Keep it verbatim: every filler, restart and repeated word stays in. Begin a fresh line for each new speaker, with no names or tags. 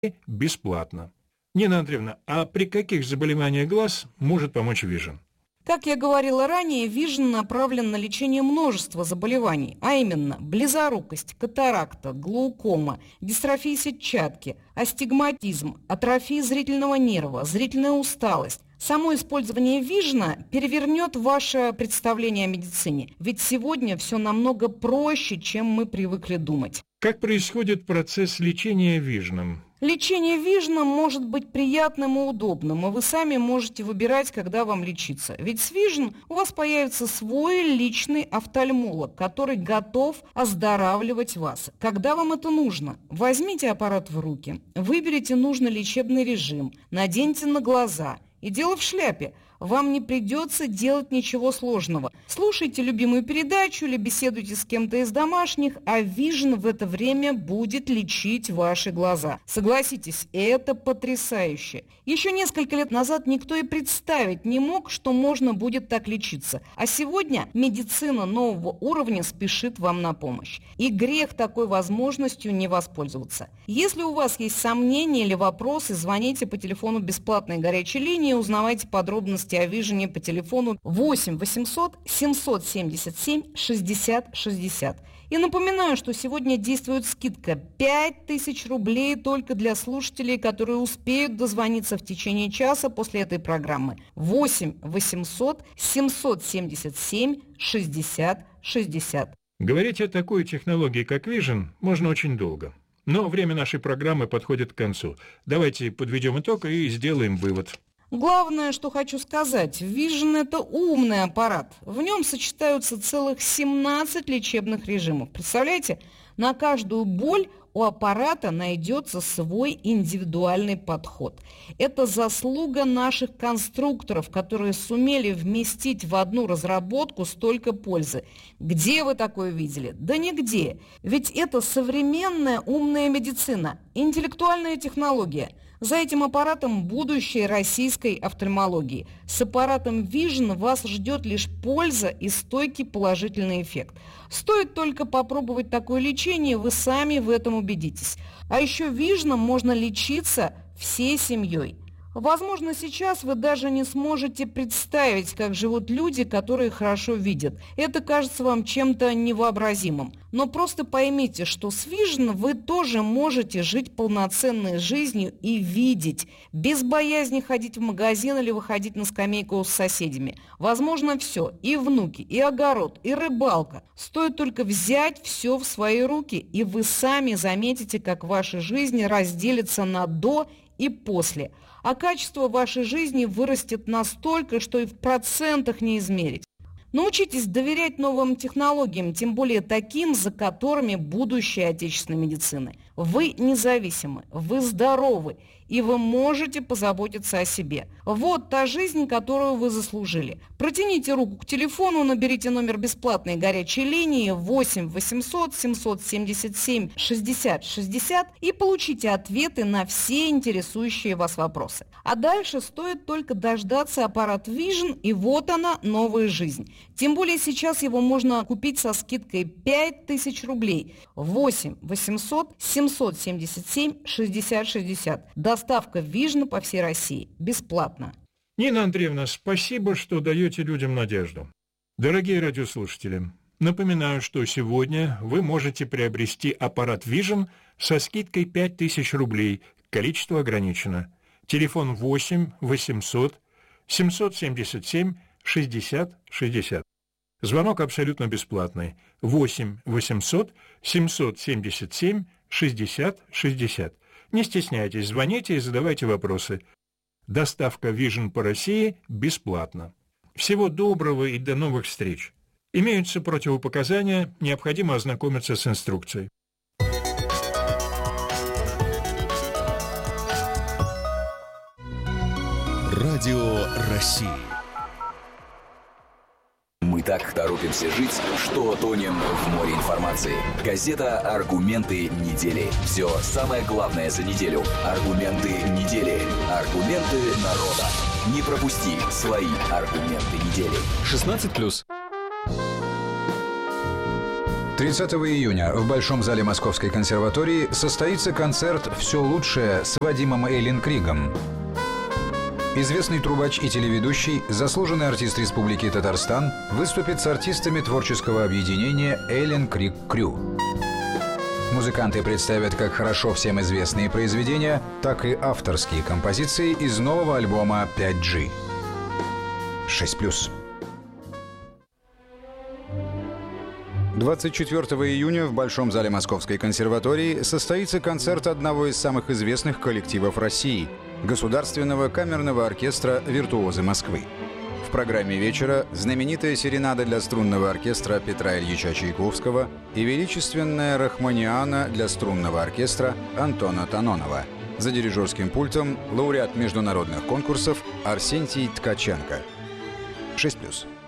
бесплатно. Нина Андреевна, а при каких заболеваниях глаз может помочь Vision?
Как я говорила ранее, Vision направлен на лечение множества заболеваний, а именно близорукость, катаракта, глаукома, дистрофия сетчатки, астигматизм, атрофия зрительного нерва, зрительная усталость. Само использование Vision перевернет ваше представление о медицине, ведь сегодня все намного проще, чем мы привыкли думать.
Как происходит процесс лечения Vision?
Лечение Vision может быть приятным и удобным, и вы сами можете выбирать, когда вам лечиться. Ведь с Vision у вас появится свой личный офтальмолог, который готов оздоравливать вас. Когда вам это нужно? Возьмите аппарат в руки, выберите нужный лечебный режим, наденьте на глаза. И дело в шляпе. Вам не придется делать ничего сложного. Слушайте любимую передачу или беседуйте с кем-то из домашних, а Vision в это время будет лечить ваши глаза. Согласитесь, это потрясающе. Еще несколько лет назад никто и представить не мог, что можно будет так лечиться. А сегодня медицина нового уровня спешит вам на помощь. И грех такой возможностью не воспользоваться. Если у вас есть сомнения или вопросы, звоните по телефону бесплатной горячей линии, узнавайте подробности о Vision по телефону восемь восемьсот семьсот семьдесят семь шестьдесят шестьдесят. И напоминаю, что сегодня действует скидка пять тысяч рублей только для слушателей, которые успеют дозвониться в течение часа после этой программы. восемь восемьсот семьсот семьдесят семь шестьдесят шестьдесят.
Говорить о такой технологии, как Vision, можно очень долго. Но время нашей программы подходит к концу. Давайте подведем итог и сделаем вывод.
Главное, что хочу сказать, Vision – это умный аппарат. В нем сочетаются целых семнадцать лечебных режимов. Представляете, на каждую боль у аппарата найдется свой индивидуальный подход. Это заслуга наших конструкторов, которые сумели вместить в одну разработку столько пользы. Где вы такое видели? Да нигде. Ведь это современная умная медицина, интеллектуальная технология. За этим аппаратом будущее российской офтальмологии. С аппаратом Vision вас ждет лишь польза и стойкий положительный эффект. Стоит только попробовать такое лечение, вы сами в этом убедитесь. А еще Vision можно лечиться всей семьей. Возможно, сейчас вы даже не сможете представить, как живут люди, которые хорошо видят. Это кажется вам чем-то невообразимым. Но просто поймите, что с Vision вы тоже можете жить полноценной жизнью и видеть, без боязни ходить в магазин или выходить на скамейку с соседями. Возможно, все, и внуки, и огород, и рыбалка. Стоит только взять все в свои руки, и вы сами заметите, как ваша жизнь разделится на «до» и «после». А качество вашей жизни вырастет настолько, что и в процентах не измерить. Научитесь доверять новым технологиям, тем более таким, за которыми будущее отечественной медицины. Вы независимы, вы здоровы, и вы можете позаботиться о себе. Вот та жизнь, которую вы заслужили. Протяните руку к телефону, наберите номер бесплатной горячей линии восемь восемьсот семьсот семьдесят семь шестьдесят шестьдесят и получите ответы на все интересующие вас вопросы. А дальше стоит только дождаться аппарат Vision, и вот она, новая жизнь. Тем более сейчас его можно купить со скидкой пять тысяч рублей. восемь восемьсот семьсот семьдесят семь шестьдесят шестьдесят. Доставка Vision по всей России. Бесплатно.
Нина Андреевна, спасибо, что даете людям надежду. Дорогие радиослушатели, напоминаю, что сегодня вы можете приобрести аппарат Vision со скидкой пять тысяч рублей. Количество ограничено. Телефон восемь восемьсот семьсот семьдесят семь шестьдесят шестьдесят. Звонок абсолютно бесплатный. восемь восемьсот семьсот семьдесят семь шестьдесят шестьдесят. Не стесняйтесь, звоните и задавайте вопросы. Доставка Vision по России бесплатна. Всего доброго и до новых встреч. Имеются противопоказания, необходимо ознакомиться с инструкцией.
Радио России.
Мы так торопимся жить, что тонем в море информации. Газета «Аргументы недели». Все самое главное за неделю. Аргументы недели. Аргументы народа. Не пропусти свои аргументы недели.
шестнадцать плюс.
тридцатого июня в Большом зале Московской консерватории состоится концерт «Все лучшее» с Вадимом Эйленкригом. Известный трубач и телеведущий, заслуженный артист Республики Татарстан, выступит с артистами творческого объединения «Эйленкриг Крю». Музыканты представят как хорошо всем известные произведения, так и авторские композиции из нового альбома пять джи. шесть плюс. двадцать четвёртого июня в Большом зале Московской консерватории состоится концерт одного из самых известных коллективов России – Государственного камерного оркестра «Виртуозы Москвы». В программе вечера знаменитая серенада для струнного оркестра Петра Ильича Чайковского и величественная рахманиана для струнного оркестра Антона Танонова. За дирижерским пультом лауреат международных конкурсов Арсентий Ткаченко. шесть плюс.